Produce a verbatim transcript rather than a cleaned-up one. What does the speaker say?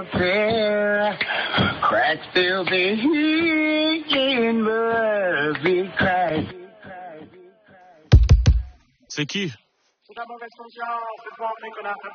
affair. Cracks still be healing, but we cry. C'est qui? C'est la mauvaise conscience, c'est pas qu'on a